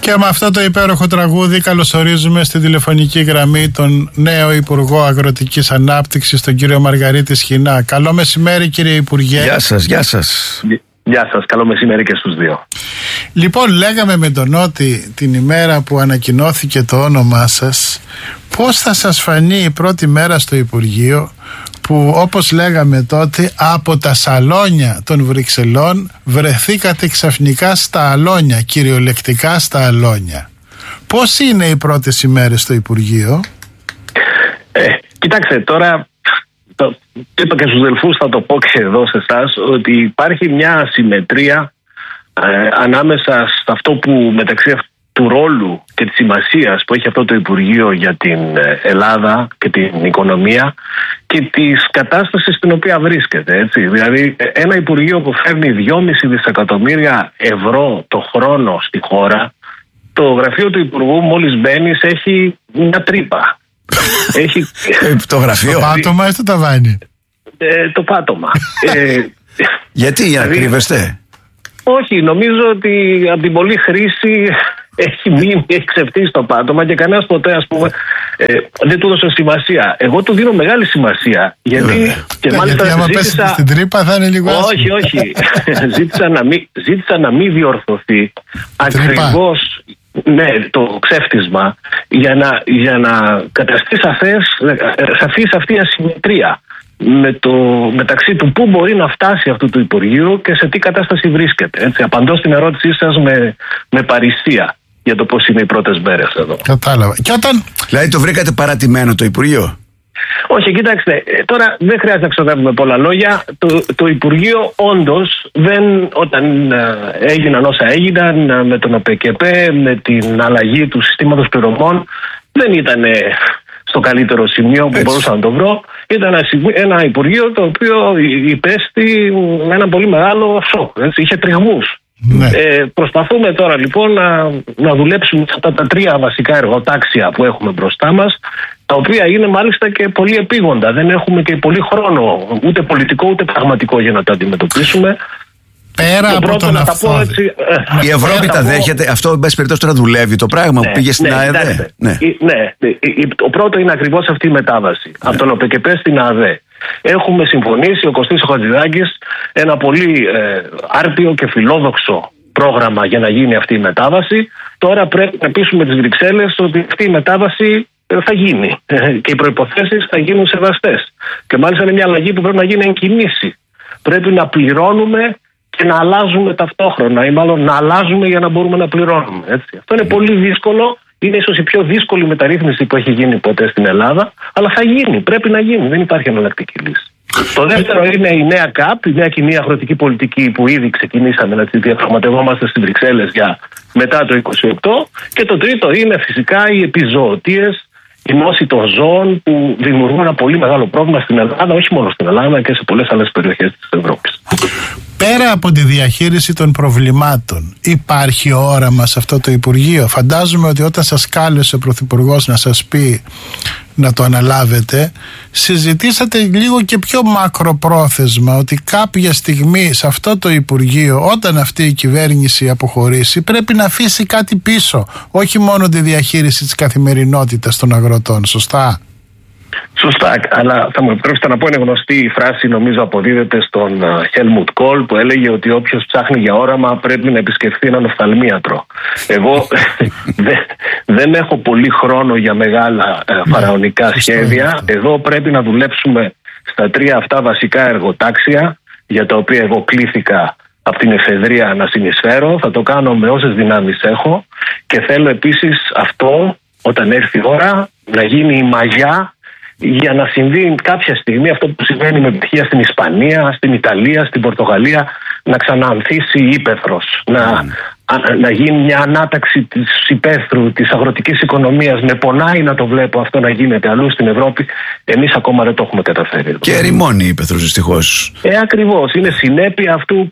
Και με αυτό το υπέροχο τραγούδι καλωσορίζουμε στη τηλεφωνική γραμμή τον νέο Υπουργό Αγροτικής Ανάπτυξης, τον κύριο Μαργαρίτη Σχοινά. Καλό μεσημέρι, κύριε Υπουργέ. Γεια σας, γεια σας. Γεια σας, καλό μεσημέρι και στους δύο. Λοιπόν, λέγαμε με τον Νότι την ημέρα που ανακοινώθηκε το όνομά σας, πώς θα σας φανεί η πρώτη μέρα στο Υπουργείο που, όπως λέγαμε τότε, από τα σαλόνια των Βρυξελών βρεθήκατε ξαφνικά στα αλόνια, κυριολεκτικά στα αλόνια. Πώς είναι οι πρώτες ημέρες στο Υπουργείο? Κοιτάξτε, τώρα το είπα και στους δελφούς, θα το πω και εδώ σε εσάς, ότι υπάρχει μια ασυμμετρία ανάμεσα σε αυτό που μεταξύ του ρόλου και της σημασίας που έχει αυτό το Υπουργείο για την Ελλάδα και την οικονομία και της κατάστασης στην οποία βρίσκεται, έτσι. Δηλαδή ένα Υπουργείο που φέρνει 2,5 δισεκατομμύρια ευρώ το χρόνο στη χώρα, το γραφείο του Υπουργού μόλις μπαίνεις έχει μια τρύπα. Έχει... Το γραφείο. Το πάτωμα ή το ταβάνι? Το πάτωμα. Γιατί κρύβεστε? Όχι, νομίζω ότι από την πολλή χρήση έχει μείνει, έχει ξεφτύσει το πάτωμα και κανένας ποτέ, ας πούμε, δεν του έδωσε σημασία. Εγώ του δίνω μεγάλη σημασία. Γιατί και μάλιστα γιατί άμα ζήτησα... πέσει στην τρύπα θα είναι λίγο άσχημο. Όχι. ζήτησα να μην διορθωθεί ακριβώς, ναι, το ξέφτισμα, για να καταστεί σαφής αυτή η ασυμμετρία μεταξύ του πού μπορεί να φτάσει αυτό το Υπουργείο και σε τι κατάσταση βρίσκεται. Έτσι, απαντώ στην ερώτησή σας με παρησία για το πώς είναι οι πρώτες μέρες εδώ. Κατάλαβα. Και όταν... Δηλαδή το βρήκατε παρατημένο το Υπουργείο? Όχι, κοιτάξτε, τώρα δεν χρειάζεται να ξοδεύουμε πολλά λόγια. Το Υπουργείο όντως όταν έγιναν όσα έγιναν με τον ΟΠΕΚΕΠΕ, με την αλλαγή του συστήματος πληρωμών, δεν ήταν στο καλύτερο σημείο που μπορούσα να το βρω. Ήταν ένα Υπουργείο το οποίο υπέστη με ένα πολύ μεγάλο σοκ. Είχε τριγμούς. Ναι. Προσπαθούμε τώρα λοιπόν να δουλέψουμε αυτά τα 3 βασικά εργοτάξια που έχουμε μπροστά μας, τα οποία είναι μάλιστα και πολύ επίγοντα. Δεν έχουμε και πολύ χρόνο, ούτε πολιτικό ούτε πραγματικό, για να τα αντιμετωπίσουμε. Πέρα από τον αυθόδη. Η Ευρώπη τα δέχεται? Αυτό, εν πάση περιπτώσει, τώρα δουλεύει το πράγμα που πήγε στην ΑΕΔ? Ναι. Το πρώτο είναι ακριβώς αυτή η μετάβαση από τον ΟΠΕΚΕΠΕ στην ΑΕΔ. Έχουμε συμφωνήσει, ο Κωστής ο Χατζηδάκης, ένα πολύ άρτιο και φιλόδοξο πρόγραμμα για να γίνει αυτή η μετάβαση. Τώρα πρέπει να πείσουμε τις Βρυξέλλες ότι αυτή η μετάβαση θα γίνει και οι προϋποθέσεις θα γίνουν σεβαστές. Και μάλιστα είναι μια αλλαγή που πρέπει να γίνει εν κινήσει. Πρέπει να πληρώνουμε και να αλλάζουμε ταυτόχρονα, ή μάλλον να αλλάζουμε για να μπορούμε να πληρώνουμε. Έτσι. Αυτό είναι πολύ δύσκολο. Είναι ίσως η πιο δύσκολη μεταρρύθμιση που έχει γίνει ποτέ στην Ελλάδα, αλλά θα γίνει, πρέπει να γίνει, δεν υπάρχει εναλλακτική λύση. Το δεύτερο είναι η νέα ΚΑΠ, η νέα κοινή αγροτική πολιτική που ήδη ξεκινήσαμε να τη διαπραγματευόμαστε στις Βρυξέλλες για μετά το 28. Και το τρίτο είναι φυσικά οι επιζωοτίες, η νόση των ζώων που δημιουργούν ένα πολύ μεγάλο πρόβλημα στην Ελλάδα, όχι μόνο στην Ελλάδα και σε πολλές άλλες περιοχές της Ευρώπης. Πέρα από τη διαχείριση των προβλημάτων, υπάρχει όραμα σε αυτό το Υπουργείο? Φαντάζομαι ότι όταν σας κάλεσε ο Πρωθυπουργός να σας πει να το αναλάβετε, συζητήσατε λίγο και πιο μακροπρόθεσμα, ότι κάποια στιγμή σε αυτό το Υπουργείο, όταν αυτή η κυβέρνηση αποχωρήσει, πρέπει να αφήσει κάτι πίσω, όχι μόνο τη διαχείριση της καθημερινότητας των αγροτών. Σωστά? Σωστά, αλλά θα μου επιτρέψετε να πω, είναι γνωστή η φράση, νομίζω αποδίδεται στον Helmut Kohl, που έλεγε ότι όποιος ψάχνει για όραμα πρέπει να επισκεφθεί έναν οφθαλμίατρο. Εγώ δεν έχω πολύ χρόνο για μεγάλα φαραωνικά σχέδια. Εδώ πρέπει να δουλέψουμε στα 3 αυτά βασικά εργοτάξια, για τα οποία εγώ κλήθηκα από την εφεδρεία να συνεισφέρω. Θα το κάνω με όσες δυνάμεις έχω και θέλω επίσης αυτό, όταν έρθει η ώρα, να γίνει η μαγιά για να συμβεί κάποια στιγμή αυτό που συμβαίνει με επιτυχία στην Ισπανία, στην Ιταλία, στην Πορτογαλία, να ξαναανθίσει η ύπαιθρος, να γίνει μια ανάταξη της ύπαιθρου, της αγροτικής οικονομίας. Με πονάει να το βλέπω αυτό να γίνεται αλλού στην Ευρώπη. Εμείς ακόμα δεν το έχουμε καταφέρει. Και ερημώνει η ύπαιθρος δυστυχώς. Ακριβώς. Είναι συνέπεια αυτού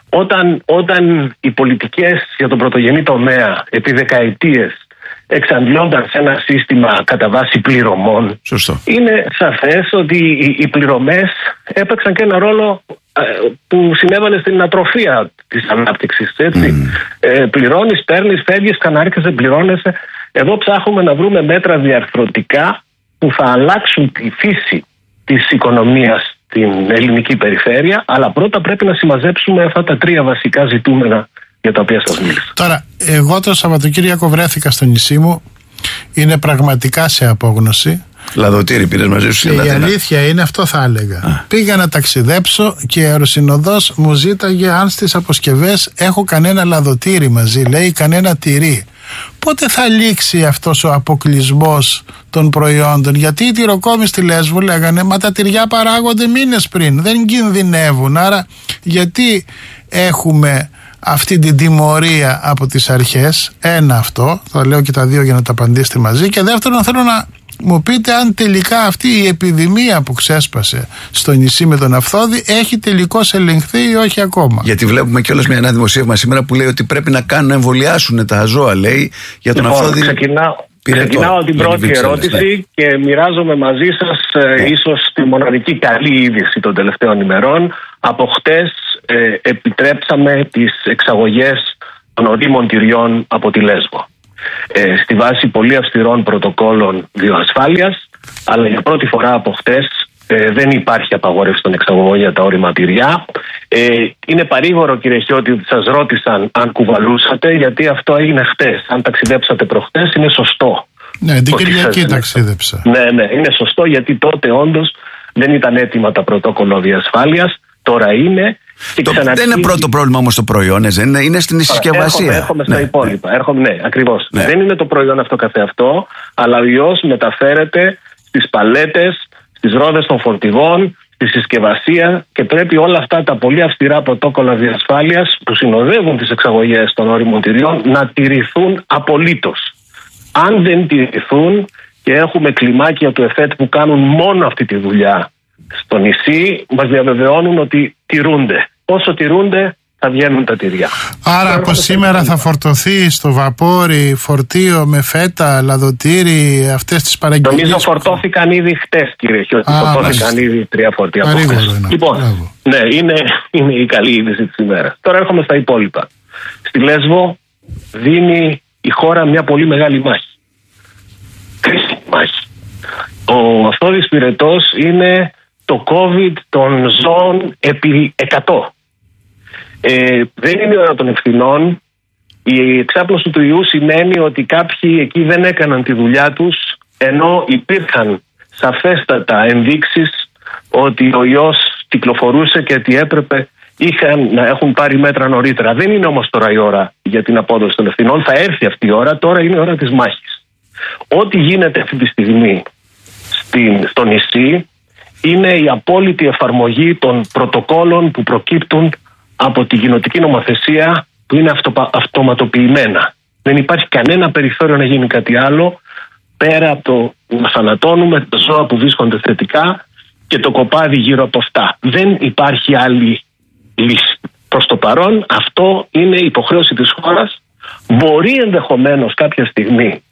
όταν οι πολιτικές για τον πρωτογενή τομέα επί δεκαετίες εξαντλώντας ένα σύστημα κατά βάση πληρωμών. Σωστό. Είναι σαφές ότι οι πληρωμές έπαιξαν και ένα ρόλο που συνέβαλε στην ατροφία της ανάπτυξης. Πληρώνεις, παίρνεις, φεύγεις, ξανάρχεσαι, πληρώνεσαι. Εδώ ψάχνουμε να βρούμε μέτρα διαρθρωτικά που θα αλλάξουν τη φύση της οικονομίας στην ελληνική περιφέρεια, αλλά πρώτα πρέπει να συμμαζέψουμε αυτά τα 3 βασικά ζητούμενα για τα οποία σας μίλησα. Τώρα, εγώ το Σαββατοκύριακο βρέθηκα στο νησί μου, είναι πραγματικά σε απόγνωση. Λαδοτήρι πήρες μαζί σου? Και η αλήθεια είναι, αυτό θα έλεγα. Πήγα να ταξιδέψω και η αεροσυνοδός μου ζήταγε αν στις αποσκευές έχω κανένα λαδοτήρι μαζί, λέει, κανένα τυρί. Πότε θα λήξει αυτός ο αποκλεισμός των προϊόντων? Γιατί οι τυροκόμοι στη Λέσβο λέγανε, μα τα τυριά παράγονται μήνες πριν, δεν κινδυνεύουν. Άρα γιατί έχουμε αυτή την τιμωρία από τις αρχές? Ένα αυτό, θα λέω και τα δύο για να τα απαντήσετε μαζί. Και δεύτερον, θέλω να μου πείτε αν τελικά αυτή η επιδημία που ξέσπασε στο νησί με τον Αυθόδη έχει τελικώς ελεγχθεί ή όχι ακόμα. Γιατί βλέπουμε κιόλας ένα δημοσίευμα σήμερα που λέει ότι πρέπει να εμβολιάσουν τα ζώα, λέει, για τον Αυθόδη. Ξεκινάω την πρώτη ερώτηση και μοιράζομαι μαζί σας ίσως τη μοναδική καλή είδηση των τελευταίων ημερών. Από χτες επιτρέψαμε τις εξαγωγές των ορίμων τυριών από τη Λέσβο. Στη βάση πολύ αυστηρών πρωτοκόλων βιοασφάλειας, αλλά για πρώτη φορά από χτες δεν υπάρχει απαγόρευση των εξαγωγών για τα όρημα τυριά. Είναι παρήγορο, κύριε Χιώτη, ότι σας ρώτησαν αν κουβαλούσατε, γιατί αυτό έγινε χτες. Αν ταξιδέψατε προχτές, είναι σωστό. Ναι, την Κυριακή ταξίδεψα. Ναι, είναι σωστό, γιατί τότε όντως δεν ήταν έτοιμα τα πρωτόκολλα βιοασφάλειας. Τώρα είναι. Δεν είναι πρώτο πρόβλημα όμως το προϊόν, είναι στην συσκευασία. Έρχομαι στα υπόλοιπα. Ναι, ακριβώς. Ναι. Δεν είναι το προϊόν αυτό καθεαυτό, αλλά ο ιός μεταφέρεται στις παλέτες, στις ρόδες των φορτηγών, στη συσκευασία, και πρέπει όλα αυτά τα πολύ αυστηρά πρωτόκολλα διασφάλειας που συνοδεύουν τις εξαγωγές των όριμων τυριών να τηρηθούν απολύτως. Αν δεν τηρηθούν, και έχουμε κλιμάκια του ΕΦΕΤ που κάνουν μόνο αυτή τη δουλειά στο νησί, μας διαβεβαιώνουν ότι τηρούνται. Όσο τηρούνται, θα βγαίνουν τα τυριά. Άρα από σήμερα θα φορτωθεί στο βαπόρι φορτίο με φέτα, λαδοτήρι, αυτές τις παραγγελίες? Νομίζω φορτώθηκαν ήδη χτες, κύριε Χιώτη. Φορτώθηκαν ήδη 3 φορτία. Λοιπόν, ναι, είναι η καλή είδηση της ημέρας. Τώρα έρχομαι στα υπόλοιπα. Στη Λέσβο δίνει η χώρα μια πολύ μεγάλη μάχη. Κρίσιμη μάχη. Ο Αυθόδης πυρετός είναι το COVID των ζώων επί 100. Δεν είναι η ώρα των ευθυνών. Η εξάπλωση του ιού σημαίνει ότι κάποιοι εκεί δεν έκαναν τη δουλειά τους, ενώ υπήρχαν σαφέστατα ενδείξεις ότι ο ιός κυκλοφορούσε και ότι έπρεπε να έχουν πάρει μέτρα νωρίτερα. Δεν είναι όμως τώρα η ώρα για την απόδοση των ευθυνών. Θα έρθει αυτή η ώρα. Τώρα είναι η ώρα της μάχης. Ό,τι γίνεται αυτή τη στιγμή στο νησί είναι η απόλυτη εφαρμογή των πρωτοκόλων που προκύπτουν από την κοινοτική νομοθεσία, που είναι αυτοματοποιημένα. Δεν υπάρχει κανένα περιθώριο να γίνει κάτι άλλο πέρα από το να θανατώνουμε τα ζώα που βρίσκονται θετικά και το κοπάδι γύρω από αυτά. Δεν υπάρχει άλλη λύση. Προς το παρόν αυτό είναι υποχρέωση της χώρας. Μπορεί ενδεχομένως κάποια στιγμή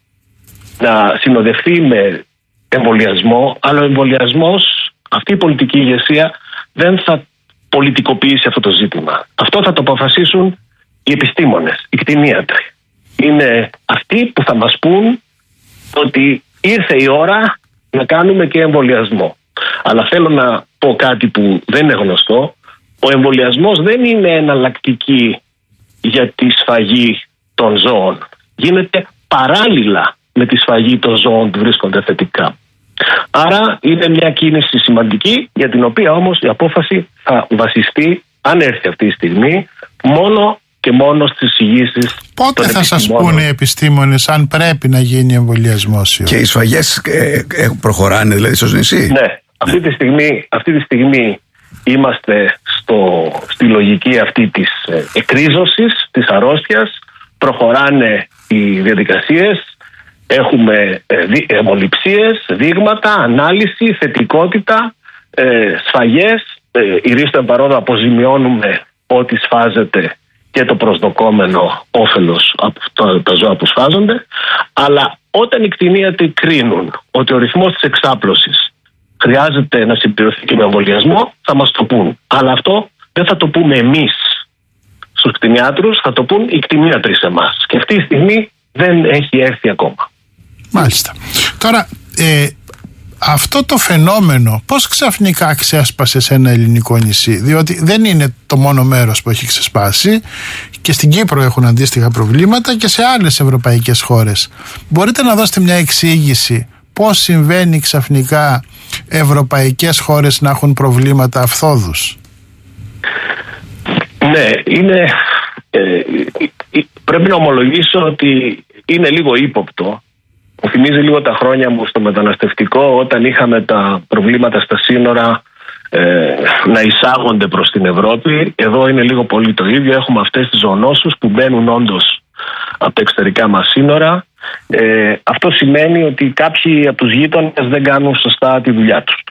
να συνοδευτεί με εμβολιασμό, αλλά ο εμβολιασμός, αυτή η πολιτική ηγεσία δεν θα πολιτικοποιήσει αυτό το ζήτημα. Αυτό θα το αποφασίσουν οι επιστήμονες, οι κτηνίατροι. Είναι αυτοί που θα μας πούν ότι ήρθε η ώρα να κάνουμε και εμβολιασμό. Αλλά θέλω να πω κάτι που δεν είναι γνωστό. Ο εμβολιασμός δεν είναι εναλλακτική για τη σφαγή των ζώων. Γίνεται παράλληλα με τη σφαγή των ζώων που βρίσκονται θετικά. Άρα είναι μια κίνηση σημαντική, για την οποία όμως η απόφαση θα βασιστεί, αν έρθει αυτή η στιγμή, μόνο και μόνο στις εισηγήσεις. Πότε θα σας πούνε οι επιστήμονες αν πρέπει να γίνει εμβολιασμός? Και οι σφαγές προχωράνε δηλαδή στο νησί? Ναι, αυτή τη στιγμή είμαστε στη λογική αυτή της εκρίζωσης, της αρρώστιας. Προχωράνε οι διαδικασίες. Έχουμε αιμοληψίες, δείγματα, ανάλυση, θετικότητα, σφαγές. Ηρίστον παρόδο αποζημιώνουμε ό,τι σφάζεται και το προσδοκόμενο όφελος από τα ζώα που σφάζονται. Αλλά όταν οι κτηνίατροι κρίνουν ότι ο ρυθμός της εξάπλωσης χρειάζεται να συμπληρωθεί και με εμβολιασμό, θα μας το πούν. Αλλά αυτό δεν θα το πούμε εμείς στους κτηνιάτρους, θα το πούν οι κτηνίατροι σε εμάς. Και αυτή τη στιγμή δεν έχει έρθει ακόμα. Μάλιστα. Τώρα, αυτό το φαινόμενο πώς ξαφνικά ξέσπασε σε ένα ελληνικό νησί? Διότι δεν είναι το μόνο μέρος που έχει ξεσπάσει, και στην Κύπρο έχουν αντίστοιχα προβλήματα και σε άλλες ευρωπαϊκές χώρες. Μπορείτε να δώσετε μια εξήγηση πώς συμβαίνει ξαφνικά ευρωπαϊκές χώρες να έχουν προβλήματα αυθόδους? Ναι, πρέπει να ομολογήσω ότι είναι λίγο ύποπτο. Μου θυμίζει λίγο τα χρόνια μου στο μεταναστευτικό, όταν είχαμε τα προβλήματα στα σύνορα να εισάγονται προς την Ευρώπη. Εδώ είναι λίγο πολύ το ίδιο. Έχουμε αυτές τις ζωονόσους που μπαίνουν όντως από τα εξωτερικά μας σύνορα. Αυτό σημαίνει ότι κάποιοι από τους γείτονες δεν κάνουν σωστά τη δουλειά τους.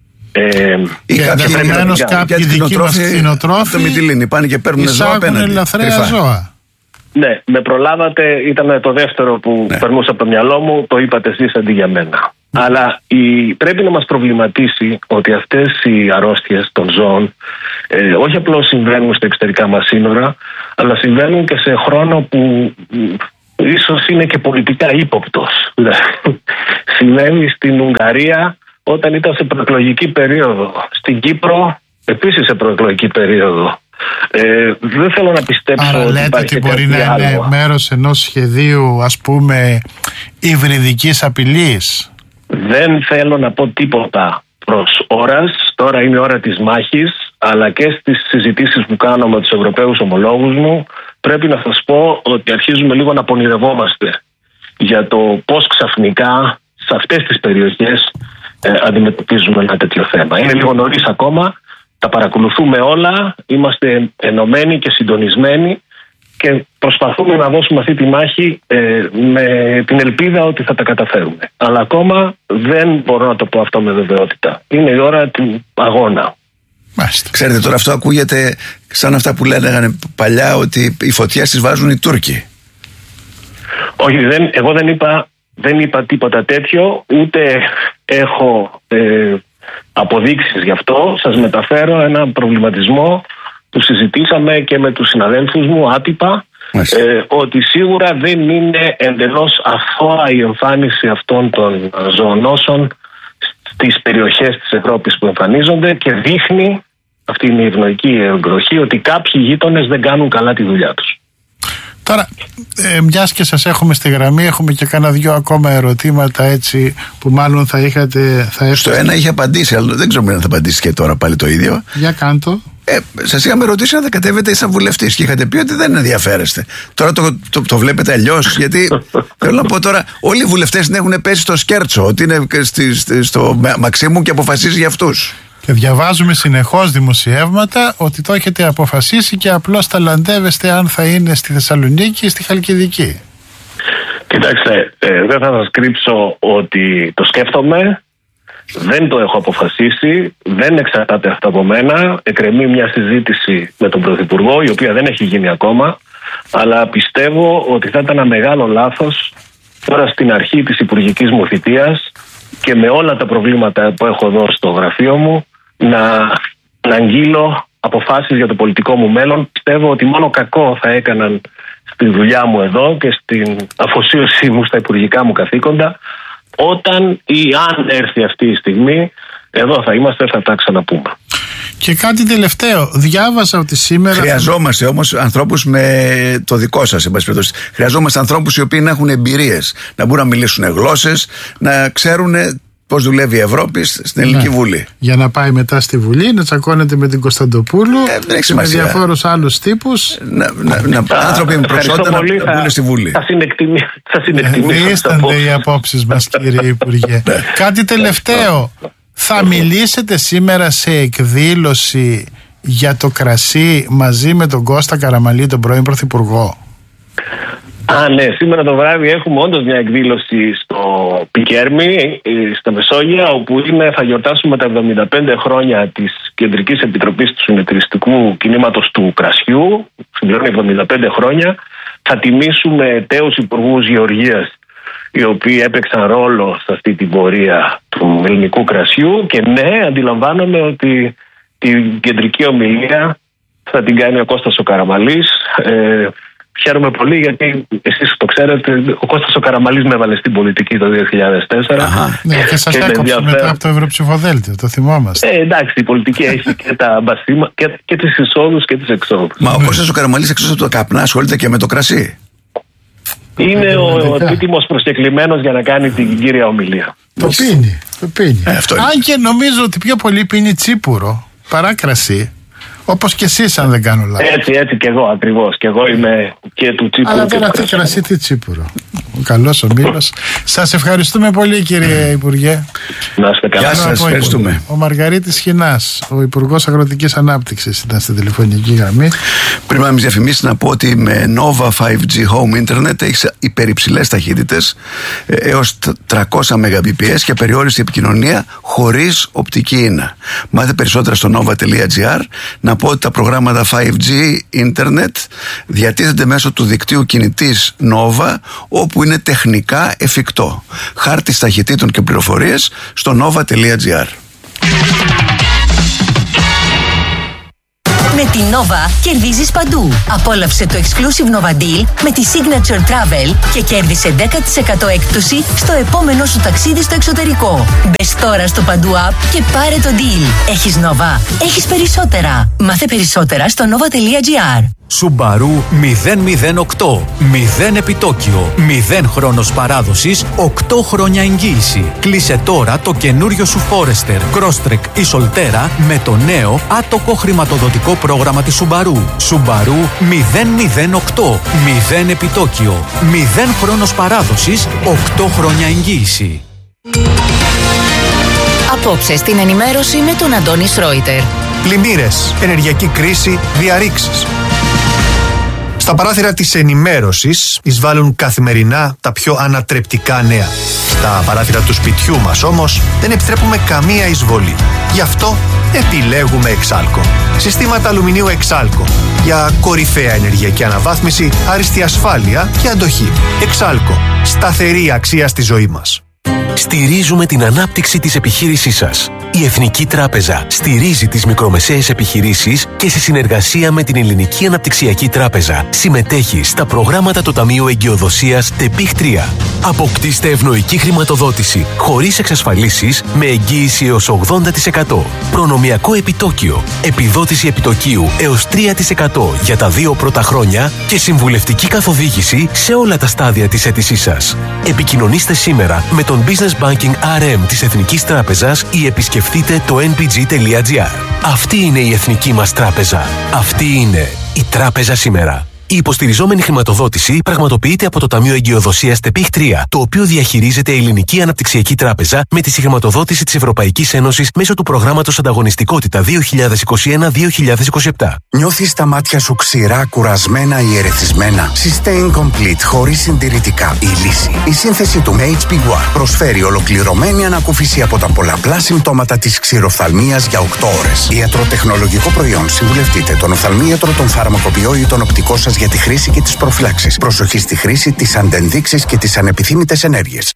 Και ενδεχομένως κάποιοι δικοί μας κτηνοτρόφοι πάνε και παίρνουν ζώα απέναντι. Ελαφραία ζώα. Ναι, με προλάβατε, ήταν το δεύτερο που περνούσε από το μυαλό μου, το είπατε εσείς αντί για μένα. Αλλά πρέπει να μας προβληματίσει ότι αυτές οι αρρώστιες των ζώων όχι απλώς συμβαίνουν στα εξωτερικά μας σύνορα, αλλά συμβαίνουν και σε χρόνο που ίσως είναι και πολιτικά ύποπτος. Συμβαίνει στην Ουγγαρία όταν ήταν σε προεκλογική περίοδο. Στην Κύπρο επίσης σε προεκλογική περίοδο. Δεν θέλω να πιστέψω. Άρα ότι λέτε ότι μπορεί να είναι μέρος ενός σχεδίου, ας πούμε, υβριδικής απειλής? Δεν θέλω να πω τίποτα προς ώρας. Τώρα είναι η ώρα της μάχης, αλλά και στις συζητήσεις που κάνω με τους Ευρωπαίους ομολόγους μου πρέπει να σας πω ότι αρχίζουμε λίγο να πονηρευόμαστε για το πώς ξαφνικά σε αυτές τις περιοχές αντιμετωπίζουμε ένα τέτοιο θέμα. Είναι λίγο νωρίς ακόμα. Τα παρακολουθούμε όλα, είμαστε ενωμένοι και συντονισμένοι και προσπαθούμε να δώσουμε αυτή τη μάχη με την ελπίδα ότι θα τα καταφέρουμε. Αλλά ακόμα δεν μπορώ να το πω αυτό με βεβαιότητα. Είναι η ώρα του αγώνα. Μάλιστα. Ξέρετε, τώρα αυτό ακούγεται σαν αυτά που λέγανε παλιά, ότι οι φωτιές τις βάζουν οι Τούρκοι. Όχι, εγώ δεν είπα τίποτα τέτοιο, ούτε έχω αποδείξεις γι' αυτό. Σας μεταφέρω ένα προβληματισμό που συζητήσαμε και με τους συναδέλφους μου άτυπα, ότι σίγουρα δεν είναι εντελώς αθώα η εμφάνιση αυτών των ζωονόσων στις περιοχές της Ευρώπης που εμφανίζονται και δείχνει, αυτή είναι η ευνοϊκή εκδοχή, ότι κάποιοι γείτονες δεν κάνουν καλά τη δουλειά τους. Τώρα, μιας και σας έχουμε στη γραμμή, έχουμε και κάνα δυο ακόμα ερωτήματα έτσι που μάλλον θα είχατε... Στο ένα είχε απαντήσει, αλλά δεν ξέρω αν θα απαντήσει και τώρα πάλι το ίδιο. Για κάντο. Σας είχαμε ρωτήσει αν θα κατέβετε σαν βουλευτής και είχατε πει ότι δεν ενδιαφέρεστε. Τώρα το βλέπετε αλλιώς, γιατί θέλω να πω τώρα, όλοι οι βουλευτές την έχουν πέσει στο σκέρτσο, ότι είναι στο Μαξίμου και αποφασίζει για αυτούς. Και διαβάζουμε συνεχώς δημοσιεύματα ότι το έχετε αποφασίσει και απλώς ταλαντεύεστε αν θα είναι στη Θεσσαλονίκη ή στη Χαλκιδική. Κοιτάξτε, δεν θα σας κρύψω ότι το σκέφτομαι, δεν το έχω αποφασίσει, δεν εξαρτάται αυτό από μένα. Εκκρεμεί μια συζήτηση με τον Πρωθυπουργό, η οποία δεν έχει γίνει ακόμα, αλλά πιστεύω ότι θα ήταν ένα μεγάλο λάθος τώρα στην αρχή της υπουργικής μου θητείας και με όλα τα προβλήματα που έχω εδώ στο γραφείο μου να αγγείλω αποφάσεις για το πολιτικό μου μέλλον. Πιστεύω ότι μόνο κακό θα έκαναν στη δουλειά μου εδώ και στην αφοσίωσή μου στα υπουργικά μου καθήκοντα. Όταν ή αν έρθει αυτή η στιγμή, εδώ θα είμαστε, θα τα ξαναπούμε. Και κάτι τελευταίο, διάβασα ότι σήμερα... Χρειαζόμαστε όμως ανθρώπους με το δικό σας, εν πάση περιπτώσει. Χρειαζόμαστε ανθρώπους οι οποίοι να έχουν εμπειρίες, να μπορούν να μιλήσουν γλώσσες, να ξέρουν πώς δουλεύει η Ευρώπη στην Ελληνική Βουλή. Για να πάει μετά στη Βουλή, να τσακώνεται με την Κωνσταντοπούλου και με διαφόρους άλλους τύπους. Άνθρωποι με προσόντα να μπουν στη Βουλή. Θα συνεκτιμήσω. Δίστανται οι απόψεις μας, κύριε Υπουργέ. Κάτι τελευταίο. Θα μιλήσετε σήμερα σε εκδήλωση για το κρασί μαζί με τον Κώστα Καραμανλή, τον πρώην Πρωθυπουργό? Ναι, σήμερα το βράδυ έχουμε όντως μια εκδήλωση στο Πικέρμι, στα Μεσόγεια, όπου θα γιορτάσουμε τα 75 χρόνια της Κεντρικής Επιτροπής του Συνεταιριστικού Κινήματος του Κρασιού. Συμπληρώνει 75 χρόνια. Θα τιμήσουμε τέους υπουργούς γεωργίας, οι οποίοι έπαιξαν ρόλο σε αυτή την πορεία του ελληνικού κρασιού. Και ναι, αντιλαμβάνομαι ότι την κεντρική ομιλία θα την κάνει ο Κώστας ο Καραμαλής. Χαίρομαι πολύ γιατί εσείς το ξέρετε, ο Κώστας ο Καραμαλής με έβαλε στην πολιτική το 2004. Ναι, και σας έκοψε μετά από το Ευρωψηφοδέλτιο, το θυμόμαστε. Εντάξει, η πολιτική έχει και τα μπαστίμα και τις εισόδους και τις εξόδους. Μα ο Κώστας ο Καραμαλής εκτός από το καπνά ασχολείται και με το κρασί. Είναι ο επίτιμος προσκεκλημένος για να κάνει την κύρια ομιλία. Το πίνει. Αν και νομίζω ότι πιο πολύ πίνει τσίπουρο παρά κρασί. Όπως και εσείς, αν δεν κάνω λάθος. Έτσι και εγώ ακριβώς. Και εγώ είμαι και του τσίπουρου. Αλλά τώρα τι κρασί, τι τσίπουρο. Ο καλός ο Μήλος. Σας ευχαριστούμε πολύ, κύριε Υπουργέ. Να είστε καλά. Γεια σας, ευχαριστούμε. Ο Μαργαρίτης Χινάς, ο Υπουργός Αγροτικής Ανάπτυξης, ήταν στην τηλεφωνική γραμμή. Πριν να μην διαφημίσει, να πω ότι με Nova 5G Home Internet έχεις υπερυψηλές ταχύτητες έως 300 Mbps και περιόριστη επικοινωνία χωρίς οπτική ίνα. Μάθε περισσότερα στο nova.gr. Να πω ότι τα προγράμματα 5G Internet διατίθενται μέσω του δικτύου κινητής Nova, όπου είναι τεχνικά εφικτό. Χάρτης ταχυτήτων και πληροφορίες στο nova.gr. Με την Nova κερδίζεις παντού. Απόλαυσε το Exclusive Nova Deal με τη Signature Travel και κέρδισε 10% έκπτωση στο επόμενο σου ταξίδι στο εξωτερικό. Μπες τώρα στο Παντού App και πάρε το deal. Έχεις Nova, έχεις περισσότερα. Μάθε περισσότερα στο nova.gr. Subaru 008. 0 επιτόκιο. 0 χρόνος παράδοσης. 8 χρόνια εγγύηση. Κλείσε τώρα το καινούριο σου Forester, Crosstrek ή Solterra με το νέο άτοκο χρηματοδοτικό πρόγραμμα της Subaru. Subaru 008. 0 επιτόκιο. 0 χρόνος παράδοσης. 8 χρόνια εγγύηση. Απόψε στην ενημέρωση με τον Αντώνη Σρόιτερ. Πλημμύρες, ενεργειακή κρίση, διαρρήξεις. Στα παράθυρα της ενημέρωσης εισβάλλουν καθημερινά τα πιο ανατρεπτικά νέα. Στα παράθυρα του σπιτιού μας όμως δεν επιτρέπουμε καμία εισβολή. Γι' αυτό επιλέγουμε Εξάλκο. Συστήματα αλουμινίου Εξάλκο για κορυφαία ενεργειακή αναβάθμιση, άριστη ασφάλεια και αντοχή. Εξάλκο. Σταθερή αξία στη ζωή μας. Στηρίζουμε την ανάπτυξη της επιχείρησής σας. Η Εθνική Τράπεζα στηρίζει τις μικρομεσαίες επιχειρήσεις και σε συνεργασία με την Ελληνική Αναπτυξιακή Τράπεζα συμμετέχει στα προγράμματα του Ταμείου Εγκυοδοσίας ΤΕΠΙΧ 3. Αποκτήστε ευνοϊκή χρηματοδότηση χωρίς εξασφαλίσεις με εγγύηση έως 80%. Προνομιακό επιτόκιο, επιδότηση επιτοκίου έως 3% για τα 2 πρώτα χρόνια και συμβουλευτική καθοδήγηση σε όλα τα στάδια της αίτησής σας. Επικοινωνήστε σήμερα με τον Business Banking RM της Εθνικής Τράπεζας ή επισκεφτείτε το npg.gr. Αυτή είναι η Εθνική μας Τράπεζα. Αυτή είναι η Τράπεζα σήμερα. Η υποστηριζόμενη χρηματοδότηση πραγματοποιείται από το Ταμείο Εγκυοδοσίας ΤΕΠΙΧ 3, το οποίο διαχειρίζεται η Ελληνική Αναπτυξιακή Τράπεζα με τη συγχρηματοδότηση της Ευρωπαϊκής Ένωσης μέσω του προγράμματος Ανταγωνιστικότητα 2021-2027. Νιώθεις τα μάτια σου ξηρά, κουρασμένα ή ερεθισμένα? Sustain Complete, χωρίς συντηρητικά. Η λύση. Η σύνθεση του HP1 προσφέρει ολοκληρωμένη ανακούφιση από τα πολλαπλά συμπτώματα της ξηροφθαλμίας για 8 ώρες. Ιατροτεχνολογικό προϊόν. Συμβουλευτείτε τον οφθαλμίατρο, τον φαρμακοποιό ή τον οπτικό σας για τη χρήση και τις προφυλάξεις. Προσοχή στη χρήση, τις αντενδείξεις και τις ανεπιθύμητες ενέργειες.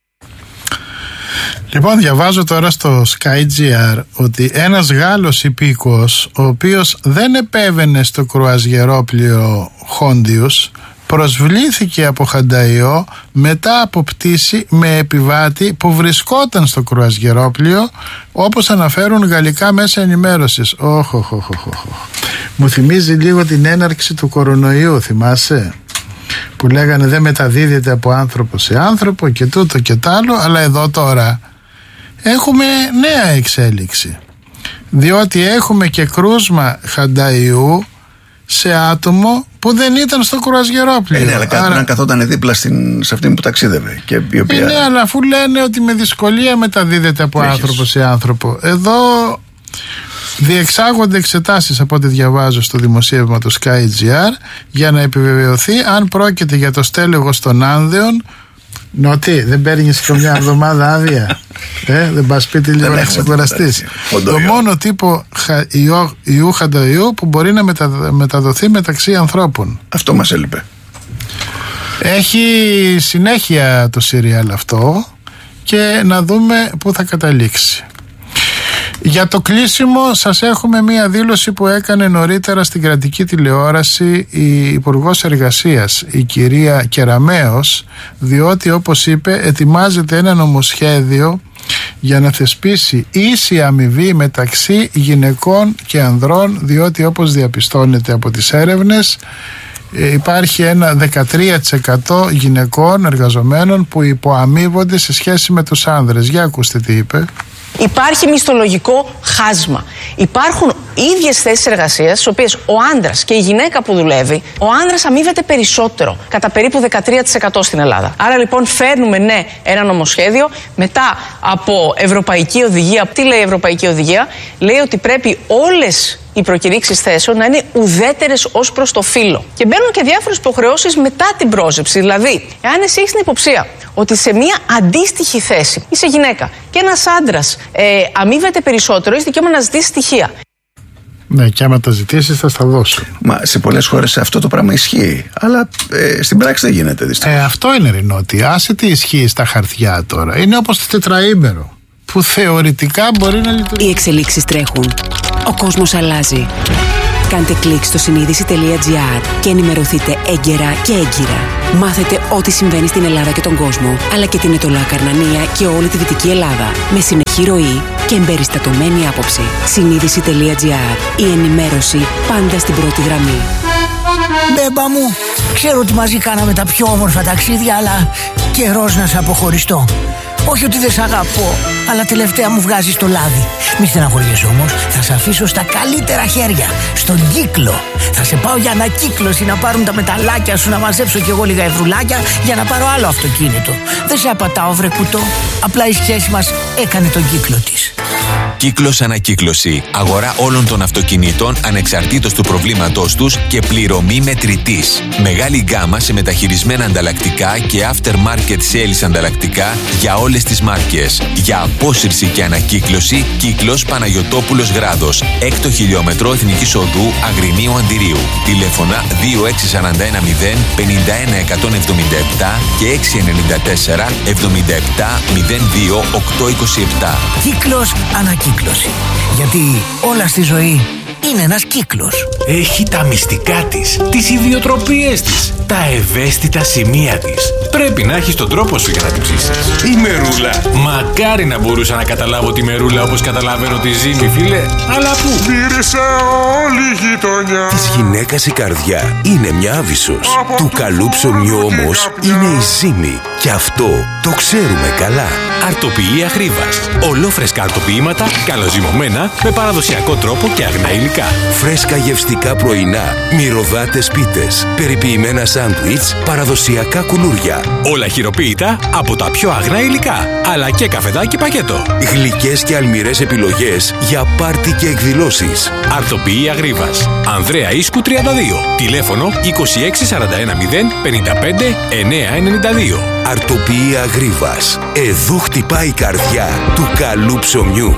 Λοιπόν, διαβάζω τώρα στο SkyGR ότι ένας Γάλλος υπήκοος, ο οποίος δεν επέβαινε στο κρουαζιερόπλοιο Χόντιους, προσβλήθηκε από χανταϊό μετά από πτήση με επιβάτη που βρισκόταν στο κρουαζιερόπλοιο, όπως αναφέρουν γαλλικά μέσα ενημέρωσης. Μου θυμίζει λίγο την έναρξη του κορονοϊού, θυμάσαι, που λέγανε δεν μεταδίδεται από άνθρωπο σε άνθρωπο και τούτο και τ' άλλο, αλλά εδώ τώρα έχουμε νέα εξέλιξη, διότι έχουμε και κρούσμα χανταϊού σε άτομο που δεν ήταν στο κρουαζιερόπλοιο. Ναι, αλλά κάτι να καθόταν δίπλα σε αυτήν που ταξίδευε και η οποία... Ναι, αλλά αφού λένε ότι με δυσκολία μεταδίδεται από άνθρωπο σε άνθρωπο. Εδώ διεξάγονται εξετάσεις, από ό,τι διαβάζω στο δημοσίευμα του SkyGR, για να επιβεβαιωθεί αν πρόκειται για το στέλεχος των Άνδεων. Νοτί, δεν παίρνεις και μια εβδομάδα άδεια? Δεν πας σπίτι λίγο να ξεκουραστείς? Το μόνο τύπο ιού χανταϊού που μπορεί να μεταδοθεί μεταξύ ανθρώπων. Αυτό μας έλειπε. Έχει συνέχεια το σύριαλ αυτό και να δούμε πού θα καταλήξει. Για το κλείσιμο σας έχουμε μία δήλωση που έκανε νωρίτερα στην κρατική τηλεόραση η Υπουργός Εργασίας, η κυρία Κεραμέως, διότι όπως είπε ετοιμάζεται ένα νομοσχέδιο για να θεσπίσει ίση αμοιβή μεταξύ γυναικών και ανδρών, διότι όπως διαπιστώνεται από τις έρευνες υπάρχει ένα 13% γυναικών εργαζομένων που υποαμείβονται σε σχέση με τους άνδρες. Για ακούστε τι είπε. Υπάρχει μισθολογικό χάσμα. Υπάρχουν ίδιες θέσεις εργασίας, στις οποίες ο άντρας και η γυναίκα που δουλεύει, ο άντρας αμείβεται περισσότερο, κατά περίπου 13% στην Ελλάδα. Άρα λοιπόν φέρνουμε ένα νομοσχέδιο μετά από Ευρωπαϊκή Οδηγία. Τι λέει η Ευρωπαϊκή Οδηγία? Λέει ότι πρέπει όλες οι προκηρύξεις θέσεων να είναι ουδέτερες ως προς το φύλο. Και μπαίνουν και διάφορες υποχρεώσεις μετά την πρόσληψη. Δηλαδή, εάν εσύ έχεις την υποψία ότι σε μια αντίστοιχη θέση είσαι γυναίκα και ένας άντρας αμείβεται περισσότερο, έχεις δικαίωμα να ζητήσεις στοιχεία. Ναι, και άμα τα ζητήσεις θα στα δώσουν. Μα σε πολλές χώρες αυτό το πράγμα ισχύει. Αλλά στην πράξη δεν γίνεται δυστυχώς. Αυτό είναι, Ρινότη. Άσε τι ισχύει στα χαρτιά τώρα. Είναι όπως το τετραήμερο, που θεωρητικά μπορεί να λειτουργήσει. Οι εξελίξεις τρέχουν. Ο κόσμος αλλάζει. Κάντε κλικ στο συνείδηση.gr και ενημερωθείτε έγκαιρα και έγκυρα. Μάθετε ό,τι συμβαίνει στην Ελλάδα και τον κόσμο, αλλά και την Ετωλά Καρνανία και όλη τη Δυτική Ελλάδα. Με συνεχή ροή και εμπεριστατωμένη άποψη. Συνείδηση.gr. Η ενημέρωση πάντα στην πρώτη γραμμή. Μπέμπα μου, ξέρω ότι μαζί κάναμε τα πιο όμορφα ταξίδια, αλλά καιρός να σε αποχωριστώ. Όχι ότι δεν σ' αγαπώ, αλλά τελευταία μου βγάζεις το λάδι. Μη στεναχωριέσαι όμως, θα σε αφήσω στα καλύτερα χέρια, στον Κύκλο. Θα σε πάω για ανακύκλωση, να πάρουν τα μεταλλάκια σου, να μαζέψω κι εγώ λίγα ευρουλάκια για να πάρω άλλο αυτοκίνητο. Δεν σε απατάω, βρε κουτό. Απλά η σχέση μας έκανε τον κύκλο της. Κύκλος Ανακύκλωση. Αγορά όλων των αυτοκινήτων ανεξαρτήτως του προβλήματός τους και πληρωμή μετρητής. Μεγάλη γκάμα σε μεταχειρισμένα ανταλλακτικά και aftermarket sales ανταλλακτικά για όλες τις μάρκες. Για απόσυρση και ανακύκλωση, Κύκλος Παναγιωτόπουλος Γράδος. 6ο χιλιόμετρο Εθνικής Οδού Αγρινίου Αντιρίου. Τηλέφωνα 26410 51 177 και 694 77 02 827. Κύκλος Ανακύκλωση. Γιατί όλα στη ζωή είναι ένας κύκλος. Έχει τα μυστικά της, τις ιδιοτροπίες της, τα ευαίσθητα σημεία της. Πρέπει να έχεις τον τρόπο σου για να την ψήσεις. Η μερούλα. Μακάρι να μπορούσα να καταλάβω τη μερούλα όπως καταλαβαίνω τη ζύμη, φίλε. Αλλά πού? Μύρισε όλη η γειτονιά. Της γυναίκας η καρδιά είναι μια άβυσσος. Του καλού ψωμιού όμως είναι η ζύμη. Και αυτό το ξέρουμε καλά. Αρτοποιεί Αχρήβας. Ολόφρεσκα αρτοποιήματα, καλοζυμωμένα, με παραδοσιακό τρόπο και αγνά υλικά. Φρέσκα γευστικά πρωινά, μυρωδάτες πίτες, περιποιημένα σάντουιτς, παραδοσιακά κουλούρια. Όλα χειροποίητα από τα πιο αγνά υλικά, αλλά και καφεδάκι πακέτο. Γλυκές και αλμυρές επιλογές για πάρτι και εκδηλώσεις. Αρτοποιεί Αχρήβας. Ανδρέα Ίσκου 32. Τηλέφωνο 26410 55 992. Αρτοποιεί Αχρήβας. Εδού χτυπάει η καρδιά του καλού ψωμιού.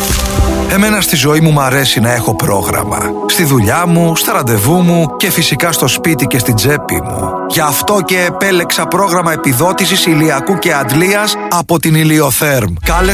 Εμένα στη ζωή μου αρέσει να έχω πρόγραμμα. Στη δουλειά μου, στα ραντεβού μου και φυσικά στο σπίτι και στην τσέπη μου. Γι' αυτό και επέλεξα πρόγραμμα επιδότησης ηλιακού και αντλίας από την Ηλιοθέρμ.